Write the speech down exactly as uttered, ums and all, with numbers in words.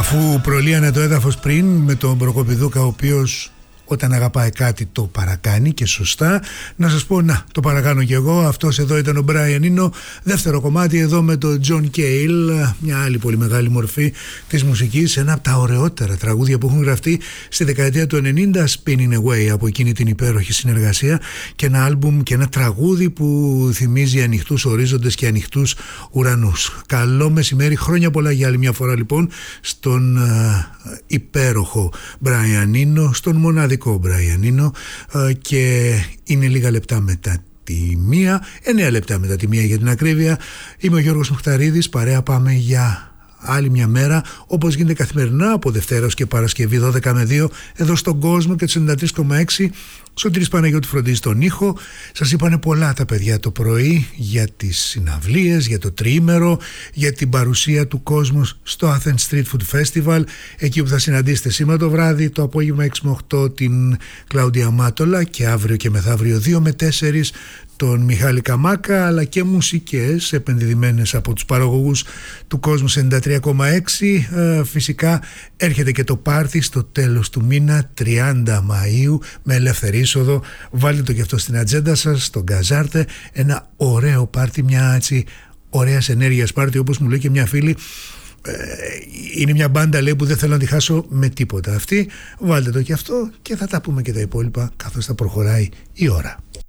Αφού προλύανε το έδαφος πριν με τον Προκοπηδούκα, ο οποίος όταν αγαπάει κάτι το παρακάνει και σωστά, να σας πω, να, το παρακάνω κι εγώ. Αυτός εδώ ήταν ο Brian Eno, δεύτερο κομμάτι εδώ με τον John Cale, μια άλλη πολύ μεγάλη μορφή της μουσικής, ένα από τα ωραιότερα τραγούδια που έχουν γραφτεί στη δεκαετία του ενενήντα, Spinning Away, από εκείνη την υπέροχη συνεργασία, και ένα άλμπουμ και ένα τραγούδι που θυμίζει ανοιχτούς ορίζοντες και ανοιχτούς ουρανούς. Καλό μεσημέρι, χρόνια πολλά για άλλη μια φορά λοιπόν στον uh, υπέροχο Brian Eno, στον μοναδικό Brian Eno, και είναι λίγα λεπτά μετά τη μία, εννέα λεπτά μετά τη μία για την ακρίβεια. Είμαι ο Γιώργος Μουχταρίδης, παρέα πάμε για άλλη μια μέρα, όπως γίνεται καθημερινά από Δευτέρα και Παρασκευή δώδεκα με δύο εδώ στον κόσμο, και του ενενήντα τρία κόμμα έξι. Σωτήρης Παναγιώτη φροντίζει τον ήχο. Σας είπανε πολλά τα παιδιά το πρωί για τις συναυλίες, για το τριήμερο, για την παρουσία του κόσμου στο Athens Street Food Festival, εκεί που θα συναντήσετε σήμερα το βράδυ, το απόγευμα έξι με οκτώ την Κλάουντια Μάτολα, και αύριο και μεθαύριο δύο με τέσσερα τον Μιχάλη Καμάκα, αλλά και μουσικές επενδυμένες από τους παραγωγούς του κόσμου σε ενενήντα τρία κόμμα έξι. Ε, φυσικά έρχεται και το πάρτι στο τέλος του μήνα, τριάντα Μαΐου, με ελεύθερη είσοδο. Βάλτε το και αυτό στην ατζέντα σας, τον καζάρτε. Ένα ωραίο πάρτι, μια έτσι ωραίας ενέργειας πάρτι, όπως μου λέει και μια φίλη. Ε, είναι μια μπάντα, λέει, που δεν θέλω να τη χάσω με τίποτα αυτή. Βάλτε το και αυτό και θα τα πούμε και τα υπόλοιπα καθώς θα προχωράει η ώρα.